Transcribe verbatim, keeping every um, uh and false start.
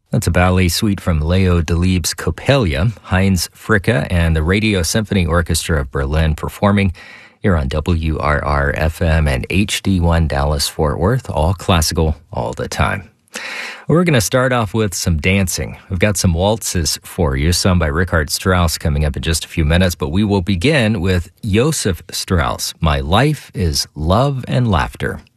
That's a ballet suite from Leo Delibes' Coppelia, Heinz Fricke, and the Radio Symphony Orchestra of Berlin performing here on W R R F M and H D one Dallas-Fort Worth, all classical all the time. We're going to start off with some dancing. We've got some waltzes for you, some by Richard Strauss coming up in just a few minutes, but we will begin with Joseph Strauss, My Life is Love and Laughter.